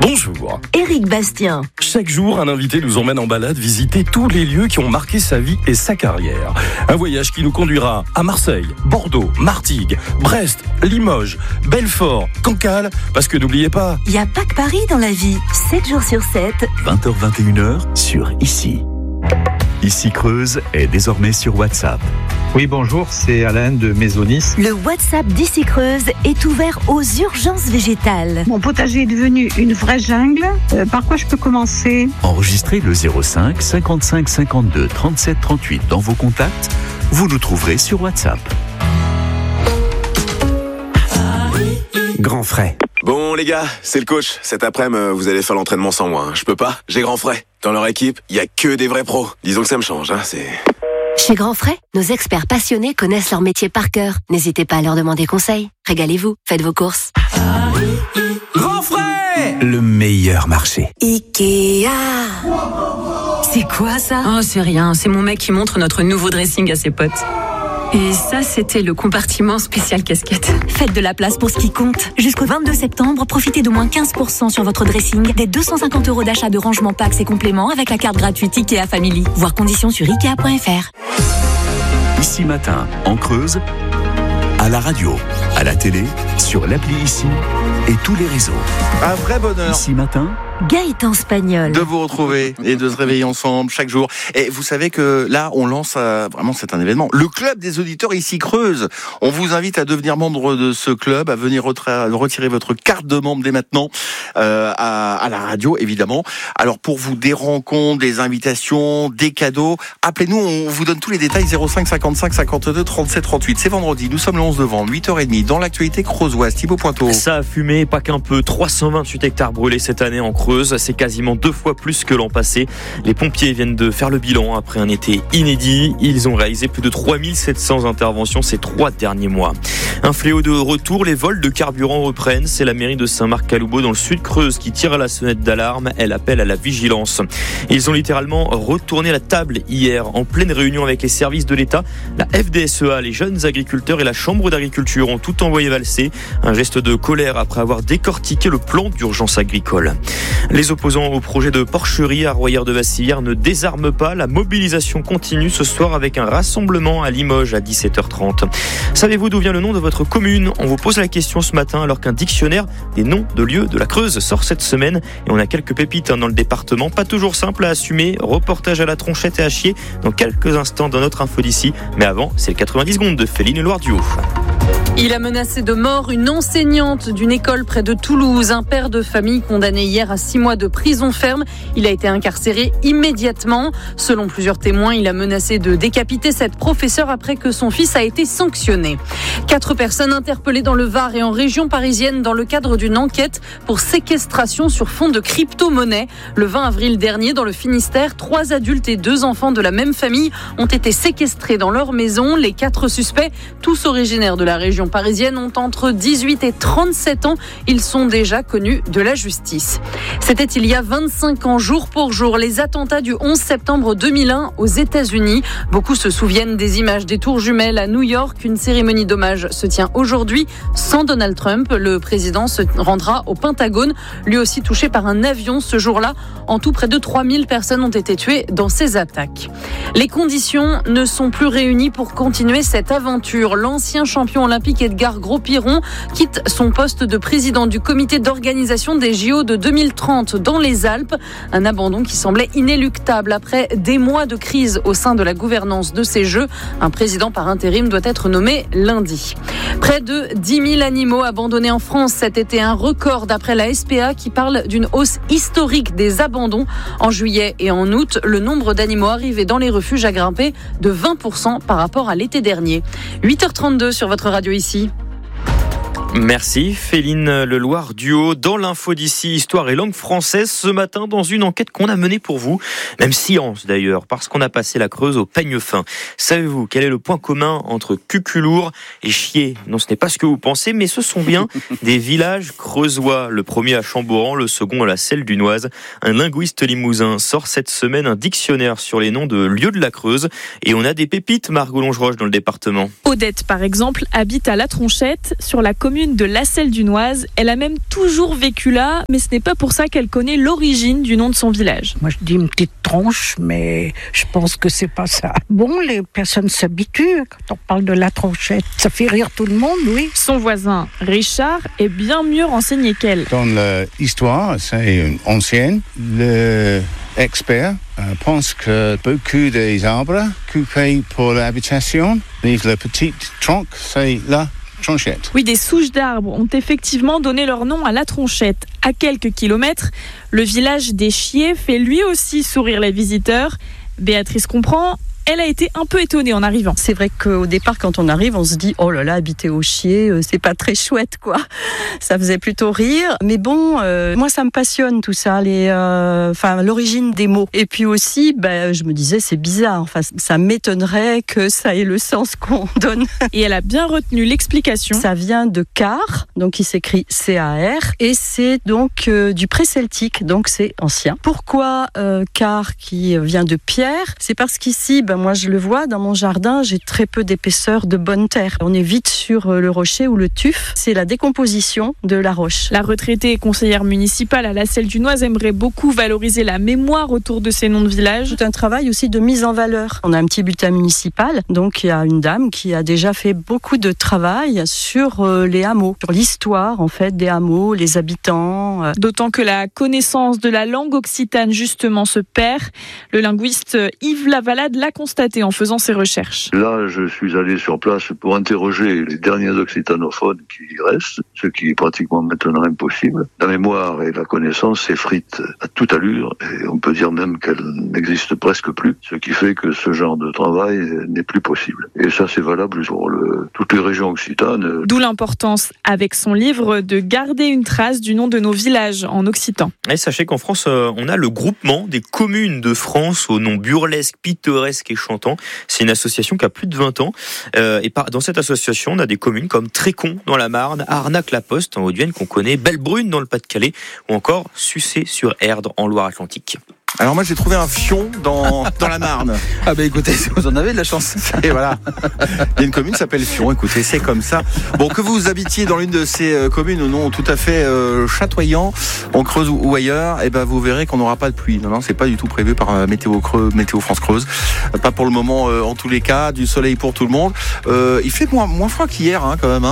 Bonjour. Éric Bastien. Chaque jour, un invité nous emmène en balade visiter tous les lieux qui ont marqué sa vie et sa carrière. Un voyage qui nous conduira à Marseille, Bordeaux, Martigues, Brest, Limoges, Belfort, Cancale, parce que n'oubliez pas... Il n'y a pas que Paris dans la vie. 7 jours sur 7. 20h-21h sur Ici. Ici Creuse est désormais sur WhatsApp. Oui, bonjour, c'est Alain de Maisonis. Le WhatsApp d'Ici Creuse est ouvert aux urgences végétales. Mon potager est devenu une vraie jungle. Par quoi je peux commencer ? Enregistrez le 05 55 52 37 38 dans vos contacts. Vous nous trouverez sur WhatsApp. Grand frais. Bon les gars, c'est le coach. Cet après-midi, vous allez faire l'entraînement sans moi. Je peux pas, j'ai grand frais. Dans leur équipe, il y a que des vrais pros. Disons que ça me change, c'est... Chez Grand Frais, nos experts passionnés connaissent leur métier par cœur. N'hésitez pas à leur demander conseil. Régalez-vous, faites vos courses. Grand frais, le meilleur marché. Ikea. C'est quoi ça ? Oh, c'est rien, c'est mon mec qui montre notre nouveau dressing à ses potes. Et ça, c'était le compartiment spécial casquette. Faites de la place pour ce qui compte. Jusqu'au 22 septembre, profitez de moins 15% sur votre dressing, des 250 € d'achat de rangement packs et compléments avec la carte gratuite Ikea Family. Voir conditions sur Ikea.fr. Ici Matin, en Creuse, à la radio, à la télé, sur l'appli Ici et tous les réseaux. Un vrai bonheur. Ici Matin, Gaëtan Spagnol. De vous retrouver et de se réveiller ensemble chaque jour. Et vous savez que là, on lance vraiment, c'est un événement. Le club des auditeurs Ici Creuse. On vous invite à devenir membre de ce club, à venir retirer votre carte de membre dès maintenant à la radio, évidemment. Alors pour vous, des rencontres, des invitations, des cadeaux, appelez-nous. On vous donne tous les détails. 05 55 52 37 38. C'est vendredi. Nous sommes le 11 novembre, 8h30. Dans l'actualité creusoise, Thibaut Pointeau. Ça a fumé, pas qu'un peu. 328 hectares brûlés cette année en Creuse. C'est quasiment 2 fois plus que l'an passé. Les pompiers viennent de faire le bilan après un été inédit. Ils ont réalisé plus de 3700 interventions ces 3 derniers mois. Un fléau de retour, les vols de carburant reprennent. C'est la mairie de Saint-Marc-Caloubeau dans le sud Creuse qui tire à la sonnette d'alarme. Elle appelle à la vigilance. Ils ont littéralement retourné la table hier en pleine réunion avec les services de l'État. La FDSEA, les jeunes agriculteurs et la Chambre d'agriculture ont tout envoyé valser. Un geste de colère après avoir décortiqué le plan d'urgence agricole. Les opposants au projet de porcherie à Royère-de-Vassillières ne désarment pas. La mobilisation continue ce soir avec un rassemblement à Limoges à 17h30. Savez-vous d'où vient le nom de votre commune ? On vous pose la question ce matin alors qu'un dictionnaire des noms de lieux de la Creuse sort cette semaine. Et on a quelques pépites dans le département. Pas toujours simple à assumer. Reportage à la tronchette et à chier dans quelques instants dans notre info d'ici. Mais avant, c'est le 90 secondes de Féline Loire-Duhaut. Il a menacé de mort une enseignante d'une école près de Toulouse. Un père de famille condamné hier à 6 mois de prison ferme. Il a été incarcéré immédiatement. Selon plusieurs témoins, il a menacé de décapiter cette professeure après que son fils a été sanctionné. 4 personnes interpellées dans le Var et en région parisienne dans le cadre d'une enquête pour séquestration sur fond de crypto-monnaie. Le 20 avril dernier, dans le Finistère, 3 adultes et 2 enfants de la même famille ont été séquestrés dans leur maison. Les 4 suspects, tous originaires de la région parisienne, ont entre 18 et 37 ans. Ils sont déjà connus de la justice. C'était il y a 25 ans, jour pour jour, les attentats du 11 septembre 2001 aux États-Unis. Beaucoup se souviennent des images des tours jumelles à New York. Une cérémonie d'hommage se tient aujourd'hui sans Donald Trump. Le président se rendra au Pentagone, lui aussi touché par un avion ce jour-là. En tout, près de 3000 personnes ont été tuées dans ces attaques. Les conditions ne sont plus réunies pour continuer cette aventure. L'ancien champion olympique Edgar Gros-Piron quitte son poste de président du comité d'organisation des JO de 2030 dans les Alpes. Un abandon qui semblait inéluctable après des mois de crise au sein de la gouvernance de ces Jeux. Un président par intérim doit être nommé lundi. Près de 10 000 animaux abandonnés en France cet été, un record d'après la SPA qui parle d'une hausse historique des abandons. En juillet et en août, le nombre d'animaux arrivés dans les refuges a grimpé de 20% par rapport à l'été dernier. 8h32 sur votre radio ici. Merci Féline Le Loire-Duhaut. Dans l'info d'ici, histoire et langue française, ce matin dans une enquête qu'on a menée pour vous, même science d'ailleurs, parce qu'on a passé la Creuse au peigne fin. Savez-vous quel est le point commun entre Cuculour et Chier ? Non, ce n'est pas ce que vous pensez, mais ce sont bien des villages creusois. Le premier à Chamboran, le second à la Selle-du-Noise. Un linguiste limousin sort cette semaine un dictionnaire sur les noms de lieux de la Creuse. Et on a des pépites, Margot Longeroche, dans le département. Odette, par exemple, habite à La Tronchette, sur la commune commune de Lasselles-du-Noise. Elle a même toujours vécu là, mais ce n'est pas pour ça qu'elle connaît l'origine du nom de son village. Moi, je dis une petite tronche, mais je pense que c'est pas ça. Bon, les personnes s'habituent quand on parle de la tronchette. Ça fait rire tout le monde, oui. Son voisin, Richard, est bien mieux renseigné qu'elle. Dans l'histoire, c'est ancienne. L'expert pense que beaucoup des arbres coupés pour l'habitation, les petites troncs, c'est la tronchette. Oui, des souches d'arbres ont effectivement donné leur nom à la tronchette. À quelques kilomètres, le village des Chiers fait lui aussi sourire les visiteurs. Béatrice comprend. Elle a été un peu étonnée en arrivant. C'est vrai qu'au départ, quand on arrive, on se dit « Oh là là, habiter au Chier, c'est pas très chouette, quoi ». Ça faisait plutôt rire. Mais bon, moi, ça me passionne tout ça, l'origine des mots. Et puis aussi, je me disais, c'est bizarre. Enfin, ça m'étonnerait que ça ait le sens qu'on donne. Et elle a bien retenu l'explication. Ça vient de car, donc il s'écrit C-A-R, et c'est donc du pré-celtique, donc c'est ancien. Pourquoi car qui vient de pierre ? C'est parce qu'ici, moi je le vois, dans mon jardin, j'ai très peu d'épaisseur de bonne terre. On est vite sur le rocher ou le tuf. C'est la décomposition de la roche. La retraitée conseillère municipale à Lasselles-du-Noise aimerait beaucoup valoriser la mémoire autour de ces noms de villages. C'est un travail aussi de mise en valeur. On a un petit bulletin municipal, donc il y a une dame qui a déjà fait beaucoup de travail sur les hameaux, sur l'histoire en fait des hameaux, les habitants. D'autant que la connaissance de la langue occitane justement se perd. Le linguiste Yves Lavalade l'a constaté en faisant ses recherches. Là, je suis allé sur place pour interroger les derniers occitanophones qui y restent, ce qui est pratiquement maintenant impossible. La mémoire et la connaissance s'effritent à toute allure et on peut dire même qu'elle n'existe presque plus, ce qui fait que ce genre de travail n'est plus possible. Et ça, c'est valable pour toutes les régions occitanes. D'où l'importance, avec son livre, de garder une trace du nom de nos villages en occitan. Et sachez qu'en France, on a le groupement des communes de France au nom burlesque, pittoresque et chantant. C'est une association qui a plus de 20 ans. Dans cette association, on a des communes comme Trécon dans la Marne, Arnac-la-Poste en Haute-Vienne qu'on connaît, Bellebrune dans le Pas-de-Calais ou encore Sucé-sur-Erdre en Loire-Atlantique. Alors moi j'ai trouvé un fion dans la Marne. Ah écoutez, vous en avez de la chance. Et voilà. Il y a une commune qui s'appelle Fion, écoutez, c'est comme ça. Bon, que vous habitiez dans l'une de ces communes au nom tout à fait chatoyant, en Creuse ou ailleurs, vous verrez qu'on n'aura pas de pluie. Non, c'est pas du tout prévu par Météo France Creuse. Pas pour le moment en tous les cas, du soleil pour tout le monde. Il fait moins froid qu'hier quand même.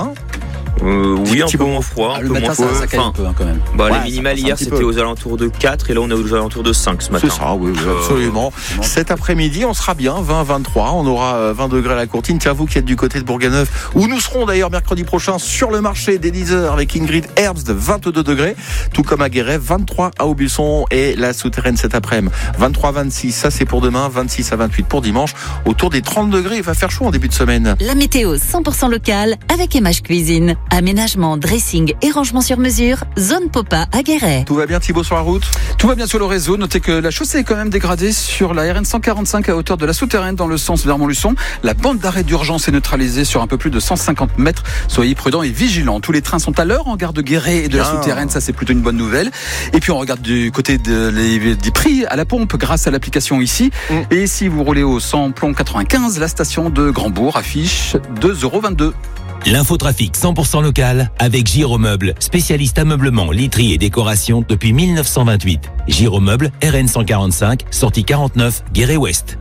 Oui, un peu moins froid. Le matin, ça cale un peu quand même. Les minimales hier, c'était aux alentours de 4 et là, on est aux alentours de 5 ce matin. C'est ça, oui, absolument. Cet après-midi, on sera bien, 20-23. On aura 20 degrés à la Courtine. Tiens, vous qui êtes du côté de Bourganeuf, où nous serons d'ailleurs mercredi prochain sur le marché dès 10h avec Ingrid Herbst, 22 degrés. Tout comme à Guéret, 23 à Aubusson et la Souterraine cet après-midi. 23-26, ça c'est pour demain. 26 à 28 pour dimanche. Autour des 30 degrés, il va faire chaud en début de semaine. La météo 100% locale avec MH Cuisine. Aménagement, dressing et rangement sur mesure, zone Popa à Guéret. Tout va bien Thibaut sur la route ? Tout va bien sur le réseau. Notez que la chaussée est quand même dégradée sur la RN 145 à hauteur de la Souterraine dans le sens vers Montluçon. La bande d'arrêt d'urgence est neutralisée sur un peu plus de 150 mètres. Soyez prudents et vigilants. Tous les trains sont à l'heure en gare de Guéret et de la Souterraine. Ça, c'est plutôt une bonne nouvelle. Et puis, on regarde du côté des prix à la pompe grâce à l'application ici. Et si vous roulez au samplon 95, la station de Grandbourg affiche 2,22 €. L'infotrafic 100% local avec Giromeuble, spécialiste ameublement, literie et décoration depuis 1928. Giromeuble, RN 145, sortie 49, Guéret-Ouest.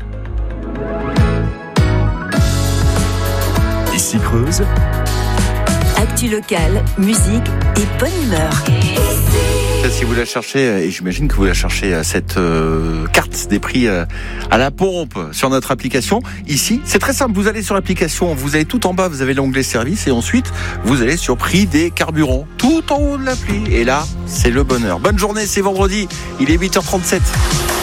Ici Creuse. Actu locale, musique et bonne humeur. Si vous la cherchez, et j'imagine que vous la cherchez, cette carte des prix à la pompe sur notre application. Ici, c'est très simple. Vous allez sur l'application, vous allez tout en bas, vous avez l'onglet service et ensuite, vous allez sur prix des carburants. Tout en haut de l'appli. Et là, c'est le bonheur. Bonne journée, c'est vendredi. Il est 8h37.